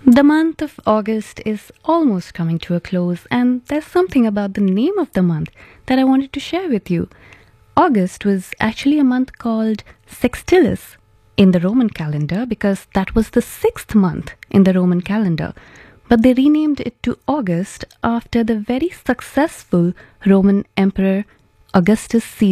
The month of August is almost coming to a close, and there's something about the name of the month that I wanted to share with you. August was actually a month called Sextilis in the Roman calendar because that was the sixth month in the Roman calendar. But they renamed it to August after the very successful Roman Emperor Augustus Caesar.